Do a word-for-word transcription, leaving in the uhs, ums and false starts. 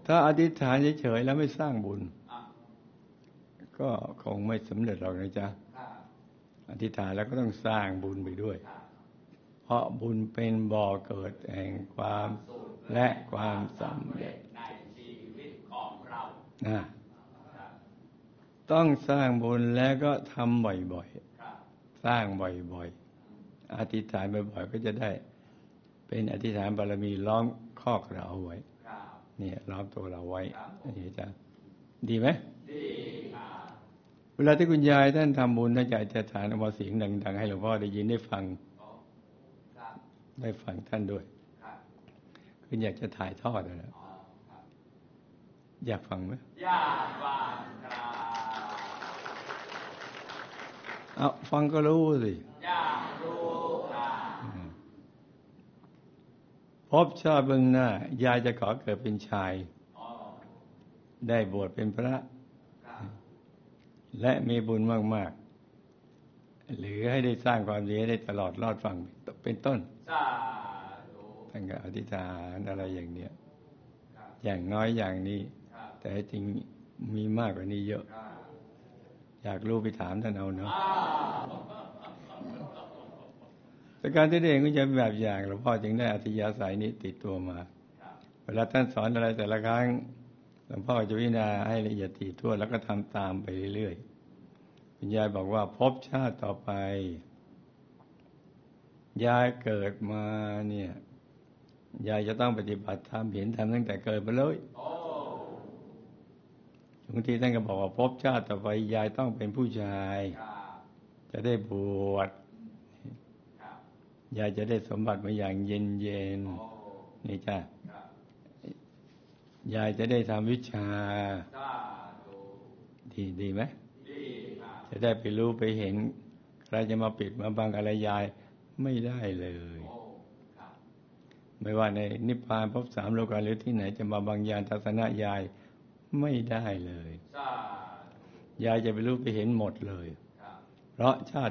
ถ้าอธิษฐานเฉยๆแล้วไม่สร้างบุญก็คงไม่สำเร็จหรอกนะจ๊ะอธิษฐานแล้วก็ต้องสร้างบุญไปด้วยเพราะบุญเป็นบ่อเกิดแห่งความสุขและความสำเร็จในชีวิตของเรานะต้องสร้างบุญแล้วก็ทำบ่อยๆสร้างบ่อยๆอธิษฐานบ่อยๆก็จะได้เป็นอธิษฐานบารมีล้อมคอกเราเอาไว้เนี่ยล้อมตัวเราไว้นี่จ้ะดีไหมดีครับเวลาที่คุณยายท่านทำบุญท่านจะอธิษฐานเอาเสียงดังๆให้หลวงพ่อได้ยินได้ฟังได้ฟังท่านด้วยคืออยากจะถ่ายทอดนะอยากฟังไหมอยากฟังครับเอาฟังก็รู้สิอยากรู้ครับพบชาติเบื้องหน้ายายจะขอเกิดเป็นชายได้บวชเป็นพระและมีบุญมากๆหรือให้ได้สร้างความดีได้ตลอดรอดฟังเป็นต้นท่านก็อธิษฐานอะไรอย่างเนี้ยอย่างน้อยอย่างนี้แต่จริงมีมากกว่านี้เยอะอยากรู้ไปถามท่านเอาเนาะแต่การที่ได้เห็นก็จะเป็นแบบอย่างหลวงพ่อจึงได้อัธยาศัยนี้ติดตัวมาเวลาท่านสอนอะไรแต่ละครั้งหลวงพ่อจะพิจารณาให้ละเอียดถี่ถ้วนแล้วก็ทำตามไปเรื่อยๆคุณยายบอกว่าพบชาติต่อไปยายเกิดมาเนี่ยยายจะต้องปฏิบัติธรรมเห็นธรรมตั้งแต่เกิดมาเลยบางทีท่านก็บอกว่าพบชาติต่อไปยายต้องเป็นผู้ชายจะได้บวชยายจะได้สมบัติมาอย่างเย็นๆนี่จ้ะยายจะได้ทำวิชาดีดีไหมจะได้ไปรู้ไปเห็นใครจะมาปิดมาบังอะไรยายไม่ได้เลยไม่ว่าในนิพพานภพสามโลกาหรือที่ไหนจะมาบังญาณทัศนะยายไม่ได้เลยยายจะไปรู้ไปเห็นหมดเลยเพราะชาติ